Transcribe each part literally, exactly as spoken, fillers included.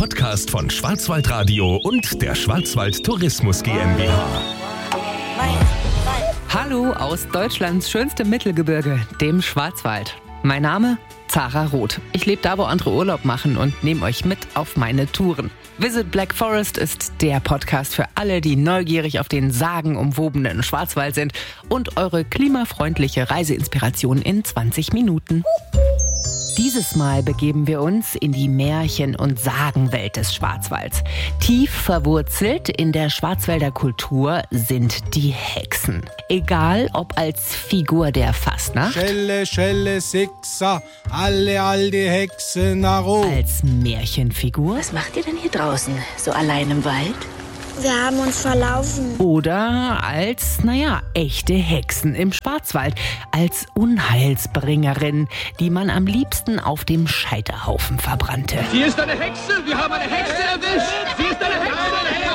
Podcast von Schwarzwaldradio und der Schwarzwald Tourismus GmbH. Hallo aus Deutschlands schönstem Mittelgebirge, dem Schwarzwald. Mein Name? Zara Roth. Ich lebe da, wo andere Urlaub machen und nehme euch mit auf meine Touren. Visit Black Forest ist der Podcast für alle, die neugierig auf den sagenumwobenen Schwarzwald sind und eure klimafreundliche Reiseinspiration in zwanzig Minuten. Dieses Mal begeben wir uns in die Märchen- und Sagenwelt des Schwarzwalds. Tief verwurzelt in der Schwarzwälder Kultur sind die Hexen. Egal ob als Figur der Fastnacht, Schelle, Schelle, Sechser, alle, all die Hexen nach oben. als Märchenfigur Was macht ihr denn hier draußen, so allein im Wald? Wir haben uns verlaufen. oder als, naja, echte Hexen im Schwarzwald, als Unheilsbringerin, die man am liebsten auf dem Scheiterhaufen verbrannte. Sie ist eine Hexe! Wir haben eine Hexe erwischt! Sie ist eine Hexe!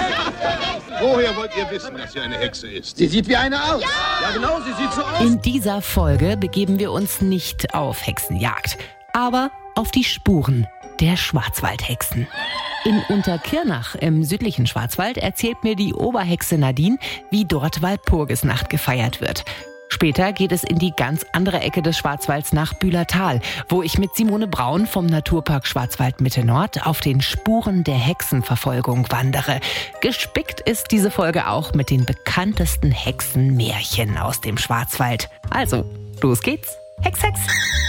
Woher wollt ihr wissen, dass sie eine Hexe ist? Sie sieht wie eine aus! Ja, genau, sie sieht so aus! In dieser Folge begeben wir uns nicht auf Hexenjagd, aber auf die Spuren der Schwarzwaldhexen. In Unterkirnach im südlichen Schwarzwald erzählt mir die Oberhexe Nadine, wie dort Walpurgisnacht gefeiert wird. Später geht es in die ganz andere Ecke des Schwarzwalds nach Bühlertal, wo ich mit Simone Braun vom Naturpark Schwarzwald Mitte Nord auf den Spuren der Hexenverfolgung wandere. Gespickt ist diese Folge auch mit den bekanntesten Hexenmärchen aus dem Schwarzwald. Also, los geht's. Hex, Hex!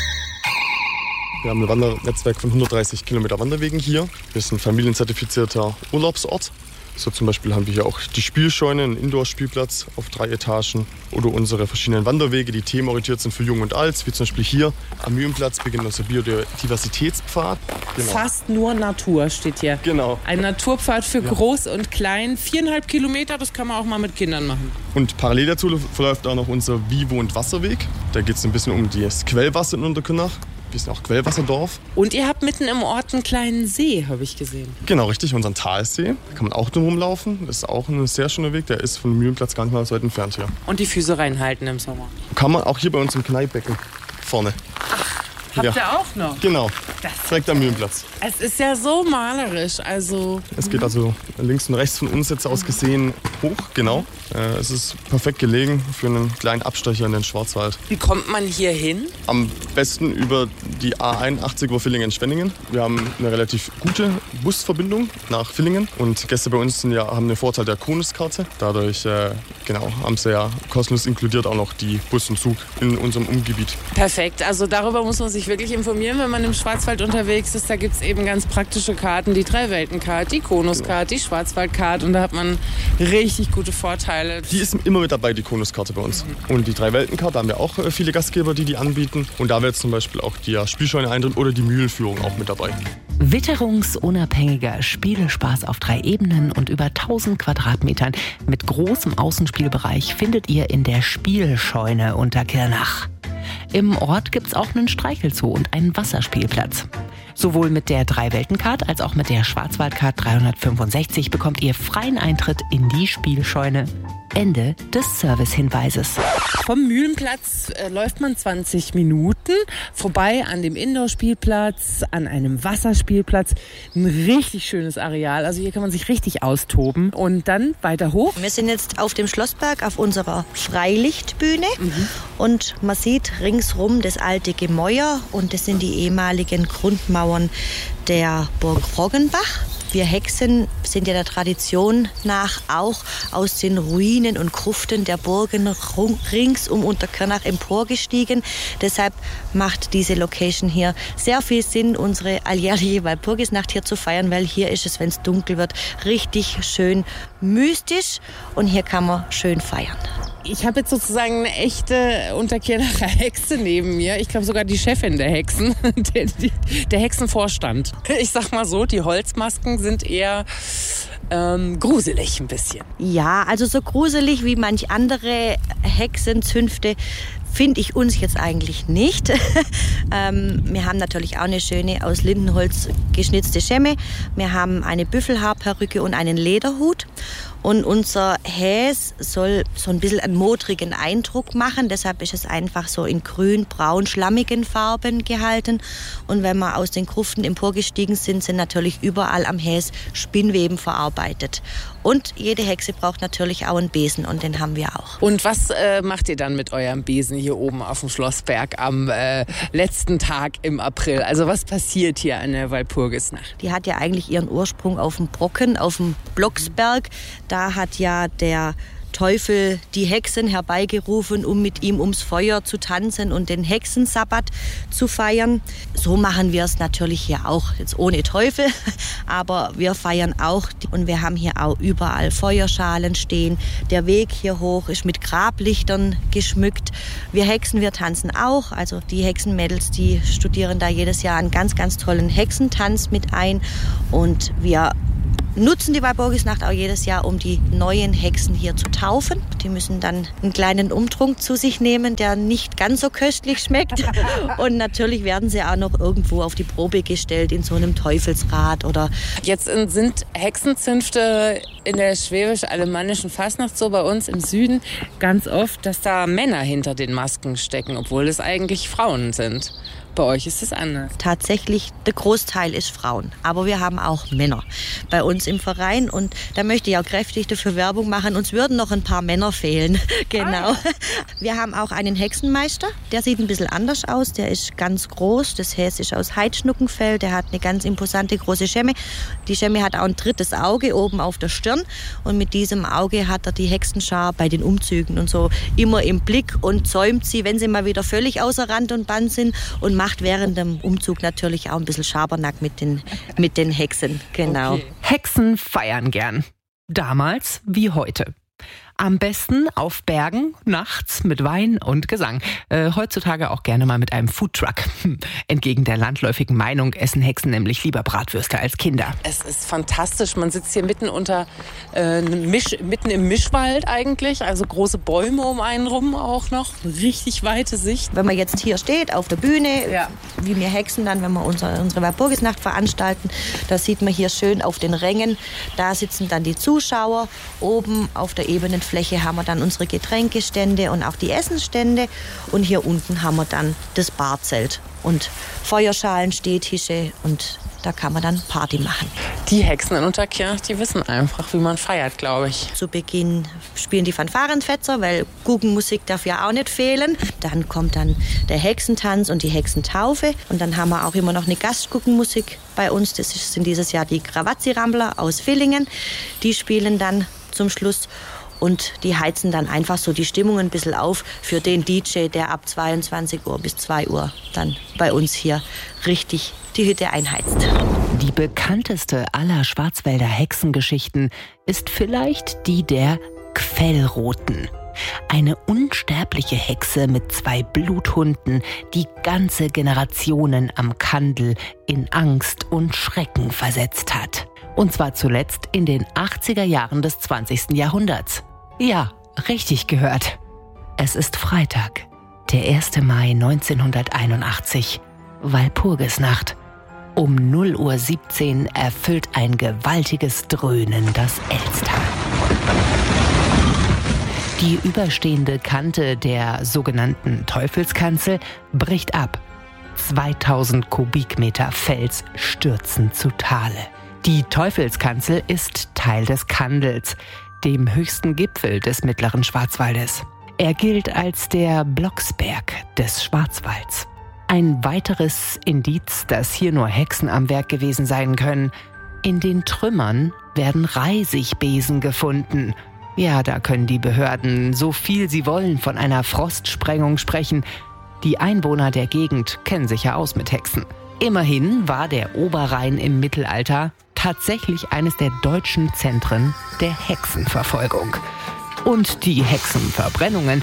Wir haben ein Wandernetzwerk von hundertdreißig Kilometer Wanderwegen hier. Wir sind ein familienzertifizierter Urlaubsort. So zum Beispiel haben wir hier auch die Spielscheune, einen Indoor-Spielplatz auf drei Etagen. Oder unsere verschiedenen Wanderwege, die themenorientiert sind für Jung und Alt. Wie zum Beispiel hier am Mühlenplatz beginnt unser Biodiversitätspfad. Genau. Fast nur Natur steht hier. Genau. Ein Naturpfad für Ja. Groß und Klein. Viereinhalb Kilometer, das kann man auch mal mit Kindern machen. Und parallel dazu verläuft auch noch unser Vivo- und Wasserweg. Da geht es ein bisschen um das Quellwasser in Unterkirnach. Wir sind auch Quellwasserdorf. Und ihr habt mitten im Ort einen kleinen See, habe ich gesehen. Genau, richtig, unseren Talsee. Da kann man auch drum rumlaufen. Das ist auch ein sehr schöner Weg. Der ist vom Mühlenplatz gar nicht mal so weit entfernt hier. Und die Füße reinhalten im Sommer. Kann man auch hier bei uns im Kneippbecken vorne. Habt Ja. ihr auch noch? Genau, Das direkt am Mühlenplatz. Es ist ja so malerisch, also... Es geht also links und rechts von uns jetzt aus gesehen hoch, genau. Äh, es ist perfekt gelegen für einen kleinen Abstecher in den Schwarzwald. Wie kommt man hier hin? Am besten über die A einundachtzig über Villingen-Schwenningen. Wir haben eine relativ gute Busverbindung nach Villingen. Und Gäste bei uns sind ja, haben den Vorteil der Konuskarte. Dadurch äh, genau, haben sie ja kostenlos inkludiert auch noch die Bus und Zug in unserem Umgebiet. Perfekt, also darüber muss man sich wirklich informieren, wenn man im Schwarzwald unterwegs ist. Da gibt es eben ganz praktische Karten, die Drei-Welten-Card, die Konuskarte, die Schwarzwald-Card. Und da hat man richtig gute Vorteile. Die ist immer mit dabei, die Konuskarte bei uns. Und die Drei-Welten-Card, da haben wir auch äh, viele Gastgeber, die die anbieten. Und da wäre jetzt zum Beispiel auch die ja, Spielscheune Eintritt oder die Mühlenführung auch mit dabei. Witterungsunabhängiger Spielespaß auf drei Ebenen und über tausend Quadratmetern mit großem Außenspielbereich findet ihr in der Spielscheune Unterkirnach. Im Ort gibt's auch einen Streichelzoo und einen Wasserspielplatz. Sowohl mit der Drei-Welten-Card als auch mit der Schwarzwald-Card dreihundertfünfundsechzig bekommt ihr freien Eintritt in die Spielscheune. Ende des Servicehinweises. Vom Mühlenplatz äh, läuft man zwanzig Minuten vorbei an dem Indoor-Spielplatz, an einem Wasserspielplatz. Ein richtig schönes Areal. Also hier kann man sich richtig austoben. Und dann weiter hoch. Wir sind jetzt auf dem Schlossberg auf unserer Freilichtbühne und man sieht ringsrum das alte Gemäuer und das sind die ehemaligen Grundmauern der Burg Roggenbach. Wir Hexen sind ja der Tradition nach auch aus den Ruinen und Gruften der Burgen rings um Unterkirnach emporgestiegen. Deshalb macht diese Location hier sehr viel Sinn, unsere alljährliche Walpurgisnacht hier zu feiern, weil hier ist es, wenn es dunkel wird, richtig schön mystisch und hier kann man schön feiern. Ich habe jetzt sozusagen eine echte Unterkirnacher Hexe neben mir. Ich glaube sogar die Chefin der Hexen, der, die, der Hexenvorstand. Ich sag mal so, die Holzmasken sind eher ähm, gruselig ein bisschen. Ja, also so gruselig wie manch andere Hexenzünfte finde ich uns jetzt eigentlich nicht. ähm, wir haben natürlich auch eine schöne aus Lindenholz geschnitzte Schemme. Wir haben eine Büffelhaarperücke und einen Lederhut. Und unser Häs soll so ein bisschen einen modrigen Eindruck machen. Deshalb ist es einfach so in grün, braun, schlammigen Farben gehalten. Und wenn wir aus den Gruften emporgestiegen sind, sind natürlich überall am Häs Spinnweben verarbeitet. Und jede Hexe braucht natürlich auch einen Besen und den haben wir auch. Und was äh, macht ihr dann mit eurem Besen hier oben auf dem Schlossberg am äh, letzten Tag im April? Also was passiert hier an der Walpurgisnacht? Die hat ja eigentlich ihren Ursprung auf dem Brocken, auf dem Blocksberg. Da hat ja der Teufel die Hexen herbeigerufen, um mit ihm ums Feuer zu tanzen und den Hexensabbat zu feiern. So machen wir es natürlich hier auch, jetzt ohne Teufel, aber wir feiern auch. Und wir haben hier auch überall Feuerschalen stehen. Der Weg hier hoch ist mit Grablichtern geschmückt. Wir Hexen, wir tanzen auch. Also die Hexenmädels, die studieren da jedes Jahr einen ganz, ganz tollen Hexentanz mit ein. Und wir nutzen die Walpurgisnacht auch jedes Jahr, um die neuen Hexen hier zu taufen. Die müssen dann einen kleinen Umtrunk zu sich nehmen, der nicht ganz so köstlich schmeckt. Und natürlich werden sie auch noch irgendwo auf die Probe gestellt in so einem Teufelsrad oder. Jetzt sind Hexenzünfte in der schwäbisch-alemannischen Fastnacht so bei uns im Süden ganz oft, dass da Männer hinter den Masken stecken, obwohl es eigentlich Frauen sind. Bei euch ist es anders. Tatsächlich, der Großteil ist Frauen. Aber wir haben auch Männer bei uns im Verein. Und da möchte ich auch kräftig dafür Werbung machen. Uns würden noch ein paar Männer fehlen. Genau. Wir haben auch einen Hexenmeister. Der sieht ein bisschen anders aus. Der ist ganz groß. Das Häs ist aus Heidschnuckenfell. Der hat eine ganz imposante große Schemme. Die Schemme hat auch ein drittes Auge oben auf der Stirn. Und mit diesem Auge hat er die Hexenschar bei den Umzügen und so immer im Blick und zäumt sie, wenn sie mal wieder völlig außer Rand und Band sind, und macht während dem Umzug natürlich auch ein bisschen Schabernack mit den, mit den Hexen. Genau. Okay. Hexen feiern gern. Damals wie heute. Am besten auf Bergen, nachts mit Wein und Gesang. Äh, heutzutage auch gerne mal mit einem Foodtruck. Hm. Entgegen der landläufigen Meinung essen Hexen nämlich lieber Bratwürste als Kinder. Es ist fantastisch. Man sitzt hier mitten unter äh, Misch, mitten im Mischwald eigentlich. Also große Bäume um einen rum auch noch. Richtig weite Sicht. Wenn man jetzt hier steht auf der Bühne, ja, wie wir Hexen dann, wenn wir unsere, unsere Walpurgisnacht veranstalten, da sieht man hier schön auf den Rängen. Da sitzen dann die Zuschauer. Oben auf der ebenen Fläche haben wir dann unsere Getränkestände und auch die Essensstände. Und hier unten haben wir dann das Barzelt und Feuerschalen, Stehtische, und da kann man dann Party machen. Die Hexen in Unterkirch, die wissen einfach, wie man feiert, glaube ich. Zu Beginn spielen die Fanfarenfetzer, weil Guggenmusik darf ja auch nicht fehlen. Dann kommt dann der Hexentanz und die Hexentaufe. Und dann haben wir auch immer noch eine Gastguggenmusik bei uns. Das sind dieses Jahr die Krawatzi-Rambler aus Villingen. Die spielen dann zum Schluss. Und die heizen dann einfach so die Stimmung ein bisschen auf für den D J, der ab zweiundzwanzig Uhr bis zwei Uhr dann bei uns hier richtig die Hütte einheizt. Die bekannteste aller Schwarzwälder Hexengeschichten ist vielleicht die der Quellroten. Eine unsterbliche Hexe mit zwei Bluthunden, die ganze Generationen am Kandel in Angst und Schrecken versetzt hat. Und zwar zuletzt in den achtziger Jahren des zwanzigsten Jahrhunderts. Ja, richtig gehört. Es ist Freitag, der erste Mai neunzehnhunderteinundachtzig, Walpurgisnacht. Um null Uhr siebzehn erfüllt ein gewaltiges Dröhnen das Elztal. Die überstehende Kante der sogenannten Teufelskanzel bricht ab. zweitausend Kubikmeter Fels stürzen zu Tale. Die Teufelskanzel ist Teil des Kandels, dem höchsten Gipfel des mittleren Schwarzwaldes. Er gilt als der Blocksberg des Schwarzwalds. Ein weiteres Indiz, dass hier nur Hexen am Werk gewesen sein können: in den Trümmern werden Reisigbesen gefunden. Ja, da können die Behörden so viel sie wollen von einer Frostsprengung sprechen. Die Einwohner der Gegend kennen sich ja aus mit Hexen. Immerhin war der Oberrhein im Mittelalter tatsächlich eines der deutschen Zentren der Hexenverfolgung. Und die Hexenverbrennungen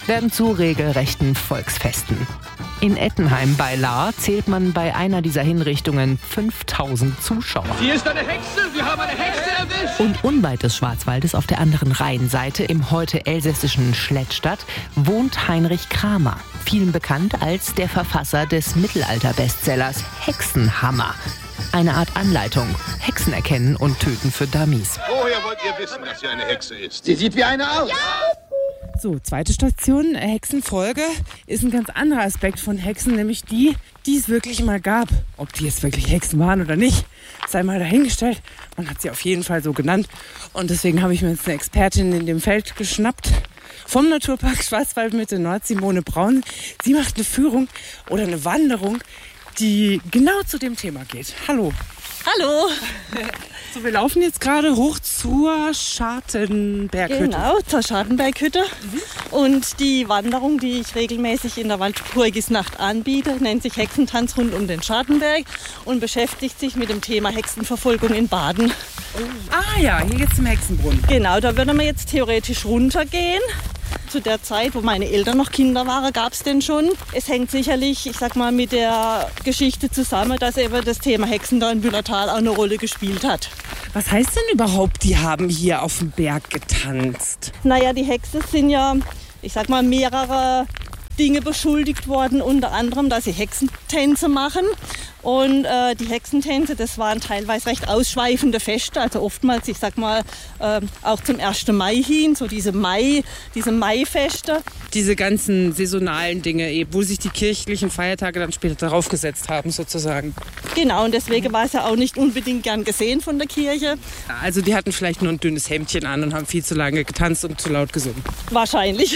werden zu regelrechten Volksfesten. In Ettenheim bei Lahr zählt man bei einer dieser Hinrichtungen fünftausend Zuschauer. Sie ist eine Hexe, wir haben eine Hexe erwischt. Und unweit des Schwarzwaldes auf der anderen Rheinseite, im heute elsässischen Schlettstadt, wohnt Heinrich Kramer. Vielen bekannt als der Verfasser des Mittelalter-Bestsellers Hexenhammer. Eine Art Anleitung. Hexen erkennen und töten für Dummies. Woher wollt ihr wissen, dass sie eine Hexe ist? Sie sieht wie eine aus. Ja! So, zweite Station, Hexenfolge, ist ein ganz anderer Aspekt von Hexen, nämlich die, die es wirklich mal gab. Ob die jetzt wirklich Hexen waren oder nicht, sei mal dahingestellt. Man hat sie auf jeden Fall so genannt. Und deswegen habe ich mir jetzt eine Expertin in dem Feld geschnappt. Vom Naturpark Schwarzwaldmitte Nord, Simone Braun. Sie macht eine Führung oder eine Wanderung, die genau zu dem Thema geht. Hallo. Hallo. So, wir laufen jetzt gerade hoch zur Schartenberghütte. Genau, zur Schartenberghütte. Mhm. Und die Wanderung, die ich regelmäßig in der Walpurgisnacht anbiete, nennt sich Hexentanz rund um den Schartenberg und beschäftigt sich mit dem Thema Hexenverfolgung in Baden. Oh. Ah ja, hier geht's zum Hexenbrunnen. Genau, da würden wir jetzt theoretisch runtergehen. Zu der Zeit, wo meine Eltern noch Kinder waren, gab es den schon. Es hängt sicherlich, ich sag mal, mit der Geschichte zusammen, dass eben das Thema Hexen da in Bühlertal auch eine Rolle gespielt hat. Was heißt denn überhaupt, die haben hier auf dem Berg getanzt? Naja, die Hexen sind ja, ich sag mal, mehrere Dinge beschuldigt worden, unter anderem, dass sie Hexentänze machen. Und äh, die Hexentänze, das waren teilweise recht ausschweifende Feste, also oftmals, ich sag mal, äh, auch zum ersten Mai hin, so diese Mai, diese Maifeste. Diese ganzen saisonalen Dinge, wo sich die kirchlichen Feiertage dann später darauf gesetzt haben, sozusagen. Genau, und deswegen war es ja auch nicht unbedingt gern gesehen von der Kirche. Also die hatten vielleicht nur ein dünnes Hemdchen an und haben viel zu lange getanzt und zu laut gesungen. Wahrscheinlich.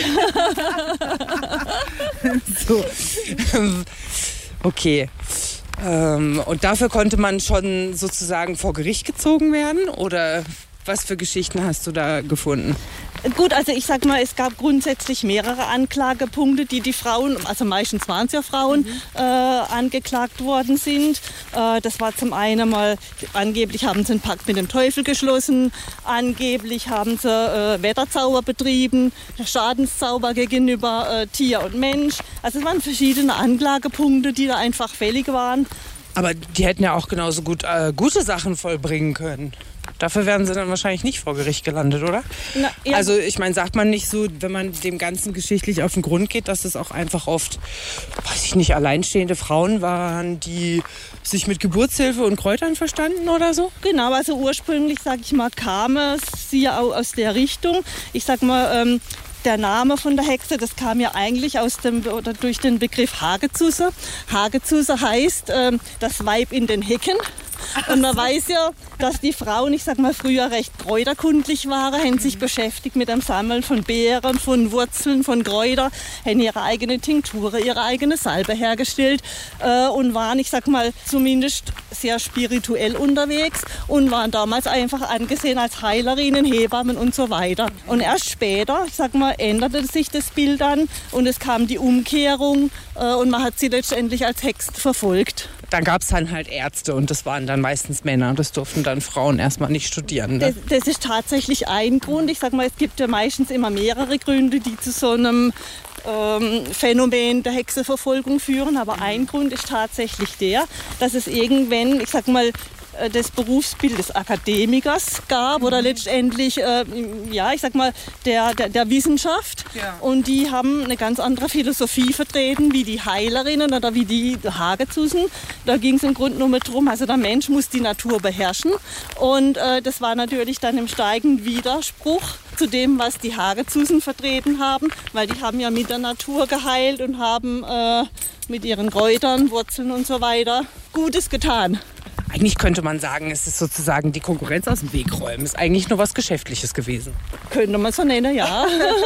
So. Okay. Ähm, und dafür konnte man schon sozusagen vor Gericht gezogen werden? Oder was für Geschichten hast du da gefunden? Gut, also ich sag mal, es gab grundsätzlich mehrere Anklagepunkte, die die Frauen, also meistens waren es ja Frauen, mhm. äh, angeklagt worden sind. Äh, das war zum einen mal, angeblich haben sie einen Pakt mit dem Teufel geschlossen, angeblich haben sie äh, Wetterzauber betrieben, Schadenszauber gegenüber äh, Tier und Mensch. Also es waren verschiedene Anklagepunkte, die da einfach fällig waren. Aber die hätten ja auch genauso gut äh, gute Sachen vollbringen können. Dafür wären sie dann wahrscheinlich nicht vor Gericht gelandet, oder? Na, ja. Also ich meine, sagt man nicht so, wenn man dem Ganzen geschichtlich auf den Grund geht, dass es auch einfach oft, weiß ich nicht, alleinstehende Frauen waren, die sich mit Geburtshilfe und Kräutern verstanden oder so? Genau, also ursprünglich, sag ich mal, kam es ja auch aus der Richtung. Ich sag mal, ähm, der Name von der Hexe, das kam ja eigentlich aus dem, oder durch den Begriff Hagezuse. Hagezuse heißt ähm, das Weib in den Hecken. Und man weiß ja, dass die Frauen, ich sag mal, früher recht kräuterkundlich waren, haben sich beschäftigt mit dem Sammeln von Beeren, von Wurzeln, von Kräutern, haben ihre eigene Tinktur, ihre eigene Salbe hergestellt äh, und waren, ich sag mal, zumindest sehr spirituell unterwegs und waren damals einfach angesehen als Heilerinnen, Hebammen und so weiter. Und erst später, ich sag mal, änderte sich das Bild dann und es kam die Umkehrung äh, und man hat sie letztendlich als Hexen verfolgt. Dann gab es dann halt Ärzte und das waren dann meistens Männer. Das durften dann Frauen erstmal nicht studieren. Ne? Das, das ist tatsächlich ein Grund. Ich sag mal, es gibt ja meistens immer mehrere Gründe, die zu so einem ähm, Phänomen der Hexenverfolgung führen. Aber ein Grund ist tatsächlich der, dass es irgendwann, ich sag mal, das Berufsbild des Akademikers gab oder letztendlich, äh, ja, ich sag mal, der, der, der Wissenschaft. Ja. Und die haben eine ganz andere Philosophie vertreten, wie die Heilerinnen oder wie die Hagezusen. Da ging es im Grunde nur darum, also der Mensch muss die Natur beherrschen. Und äh, das war natürlich dann im steigenden Widerspruch zu dem, was die Hagezusen vertreten haben, weil die haben ja mit der Natur geheilt und haben äh, mit ihren Kräutern, Wurzeln und so weiter Gutes getan. Eigentlich könnte man sagen, es ist sozusagen die Konkurrenz aus dem Weg räumen. Ist eigentlich nur was Geschäftliches gewesen. Könnte man so nennen, ja.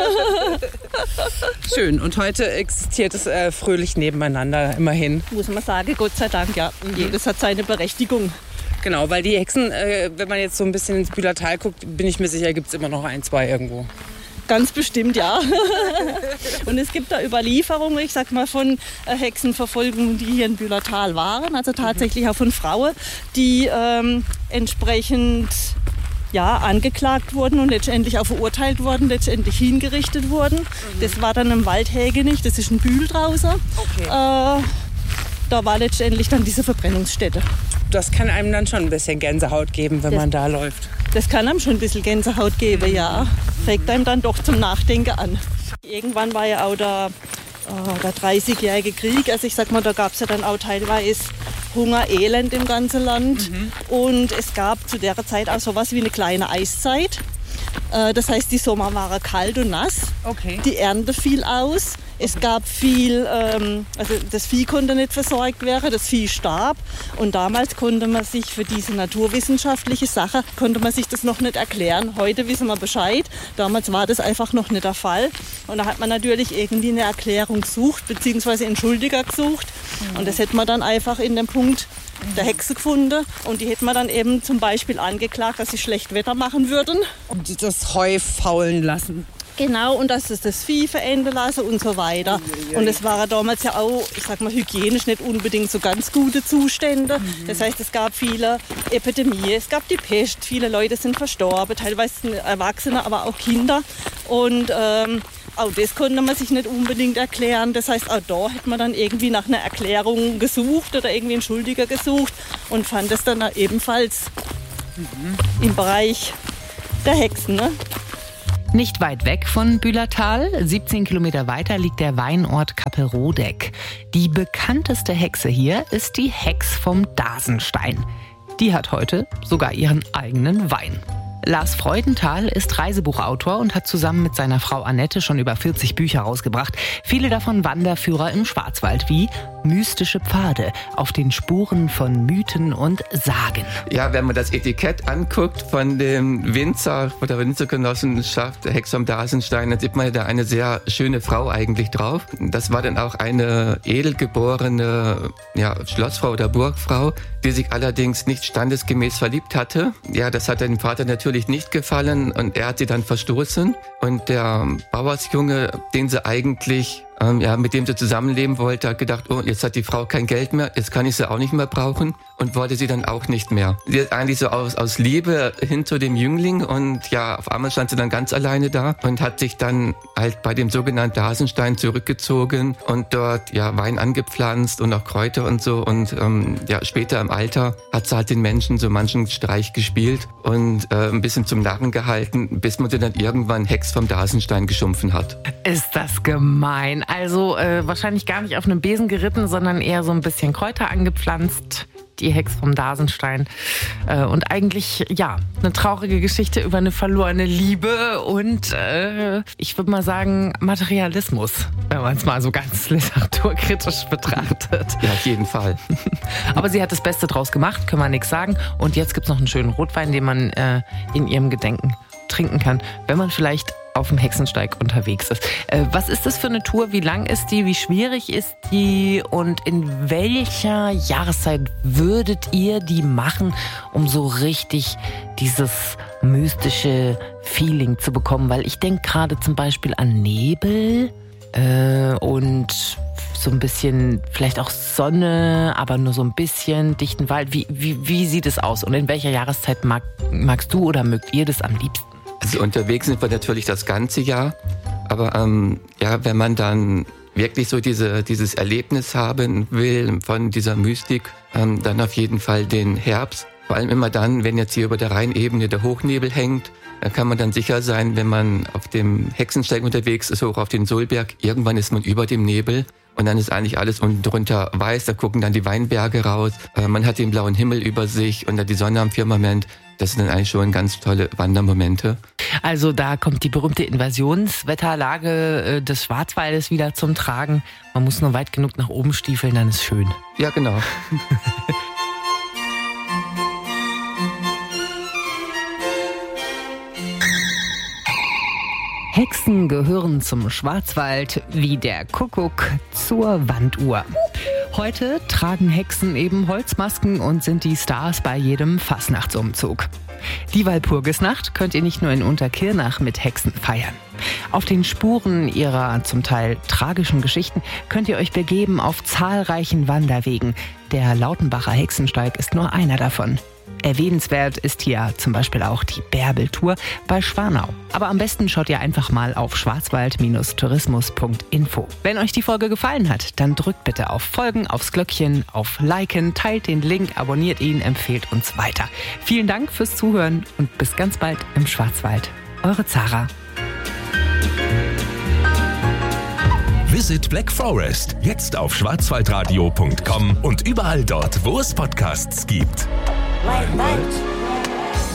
Schön. Und heute existiert es äh, fröhlich nebeneinander, immerhin. Muss man sagen, Gott sei Dank, ja. Und jedes hat seine Berechtigung. Genau, weil die Hexen, äh, wenn man jetzt so ein bisschen ins Bühlertal guckt, bin ich mir sicher, gibt es immer noch ein, zwei irgendwo. Ganz bestimmt, ja. Und es gibt da Überlieferungen, ich sag mal, von Hexenverfolgungen, die hier in Bühlertal waren. Also tatsächlich auch von Frauen, die ähm, entsprechend ja, angeklagt wurden und letztendlich auch verurteilt wurden, letztendlich hingerichtet wurden. Mhm. Das war dann im Waldhägenich, das ist ein Bühl draußen. Okay. Äh, da war letztendlich dann diese Verbrennungsstätte. Das kann einem dann schon ein bisschen Gänsehaut geben, wenn das, man da läuft. Das kann einem schon ein bisschen Gänsehaut geben, mhm. ja. Regt einem dann doch zum Nachdenken an. Irgendwann war ja auch der, äh, der dreißigjährige Krieg. Also ich sag mal, da gab es ja dann auch teilweise Hunger, Elend im ganzen Land. Mhm. Und es gab zu der Zeit auch sowas wie eine kleine Eiszeit. Äh, das heißt, die Sommer waren kalt und nass. Okay. Die Ernte fiel aus. Es gab viel, ähm, also das Vieh konnte nicht versorgt werden, das Vieh starb. Und damals konnte man sich für diese naturwissenschaftliche Sache, konnte man sich das noch nicht erklären. Heute wissen wir Bescheid. Damals war das einfach noch nicht der Fall. Und da hat man natürlich irgendwie eine Erklärung gesucht, beziehungsweise Entschuldiger gesucht. Mhm. Und das hätte man dann einfach in dem Punkt der Hexe gefunden. Und die hätte man dann eben zum Beispiel angeklagt, dass sie schlecht Wetter machen würden. Und das Heu faulen lassen. Genau, und dass es das Vieh verenden lassen und so weiter. Und es waren damals ja auch, ich sag mal, hygienisch nicht unbedingt so ganz gute Zustände. Mhm. Das heißt, es gab viele Epidemien, es gab die Pest, viele Leute sind verstorben, teilweise Erwachsene, aber auch Kinder. Und ähm, auch das konnte man sich nicht unbedingt erklären. Das heißt, auch da hätte man dann irgendwie nach einer Erklärung gesucht oder irgendwie einen Schuldiger gesucht und fand es dann ebenfalls mhm. im Bereich der Hexen, ne? Nicht weit weg von Bühlertal, siebzehn Kilometer weiter, liegt der Weinort Kappelrodeck. Die bekannteste Hexe hier ist die Hex vom Dasenstein. Die hat heute sogar ihren eigenen Wein. Lars Freudenthal ist Reisebuchautor und hat zusammen mit seiner Frau Annette schon über vierzig Bücher rausgebracht. Viele davon Wanderführer im Schwarzwald wie Mystische Pfade auf den Spuren von Mythen und Sagen. Ja, wenn man das Etikett anguckt von dem Winzer, von der Winzergenossenschaft der Hex vom Dasenstein, dann sieht man da eine sehr schöne Frau eigentlich drauf. Das war dann auch eine edelgeborene ja, Schlossfrau oder Burgfrau, die sich allerdings nicht standesgemäß verliebt hatte. Ja, das hat dem Vater natürlich nicht gefallen und er hat sie dann verstoßen. Und der Bauersjunge, den sie eigentlich Ähm, ja, mit dem sie zusammenleben wollte, hat gedacht, oh, jetzt hat die Frau kein Geld mehr, jetzt kann ich sie auch nicht mehr brauchen und wollte sie dann auch nicht mehr. Sie ist eigentlich so aus, aus Liebe hin zu dem Jüngling und ja, auf einmal stand sie dann ganz alleine da und hat sich dann halt bei dem sogenannten Dasenstein zurückgezogen und dort ja Wein angepflanzt und auch Kräuter und so und ähm, ja, später im Alter hat sie halt den Menschen so manchen Streich gespielt und äh, ein bisschen zum Narren gehalten, bis man sie dann irgendwann Hex vom Dasenstein geschumpfen hat. Ist das gemein. Also äh, wahrscheinlich gar nicht auf einem Besen geritten, sondern eher so ein bisschen Kräuter angepflanzt. Die Hex vom Dasenstein. Äh, und eigentlich, ja, eine traurige Geschichte über eine verlorene Liebe und äh, ich würde mal sagen Materialismus, wenn man es mal so ganz literaturkritisch betrachtet. Ja, auf jeden Fall. Aber sie hat das Beste draus gemacht, können wir nichts sagen. Und jetzt gibt es noch einen schönen Rotwein, den man äh, in ihrem Gedenken trinken kann, wenn man vielleicht auf dem Hexensteig unterwegs ist. Äh, was ist das für eine Tour? Wie lang ist die? Wie schwierig ist die? Und in welcher Jahreszeit würdet ihr die machen, um so richtig dieses mystische Feeling zu bekommen? Weil ich denke gerade zum Beispiel an Nebel äh, und so ein bisschen, vielleicht auch Sonne, aber nur so ein bisschen, dichten Wald. Wie, wie, wie sieht es aus? Und in welcher Jahreszeit mag, magst du oder mögt ihr das am liebsten? Also unterwegs sind wir natürlich das ganze Jahr, aber ähm, ja, wenn man dann wirklich so diese, dieses Erlebnis haben will von dieser Mystik, ähm, dann auf jeden Fall den Herbst. Vor allem immer dann, wenn jetzt hier über der Rheinebene der Hochnebel hängt, da kann man dann sicher sein, wenn man auf dem Hexensteig unterwegs ist, hoch auf den Sohlberg, irgendwann ist man über dem Nebel. Und dann ist eigentlich alles unten drunter weiß, da gucken dann die Weinberge raus, äh, man hat den blauen Himmel über sich und dann die Sonne am Firmament. Das sind dann eigentlich schon ganz tolle Wandermomente. Also da kommt die berühmte Invasionswetterlage äh, des Schwarzwaldes wieder zum Tragen. Man muss nur weit genug nach oben stiefeln, dann ist schön. Ja, genau. Hexen gehören zum Schwarzwald wie der Kuckuck zur Wanduhr. Heute tragen Hexen eben Holzmasken und sind die Stars bei jedem Fastnachtsumzug. Die Walpurgisnacht könnt ihr nicht nur in Unterkirnach mit Hexen feiern. Auf den Spuren ihrer zum Teil tragischen Geschichten könnt ihr euch begeben auf zahlreichen Wanderwegen. Der Lautenbacher Hexensteig ist nur einer davon. Erwähnenswert ist hier zum Beispiel auch die Bärbeltour bei Schwanau. Aber am besten schaut ihr einfach mal auf schwarzwald Tourismus Punkt info. Wenn euch die Folge gefallen hat, dann drückt bitte auf Folgen, aufs Glöckchen, auf Liken, teilt den Link, abonniert ihn, empfehlt uns weiter. Vielen Dank fürs Zuhören und bis ganz bald im Schwarzwald. Eure Zara. Visit Black Forest. Jetzt auf schwarzwaldradio Punkt com und überall dort, wo es Podcasts gibt. Wald, Wald.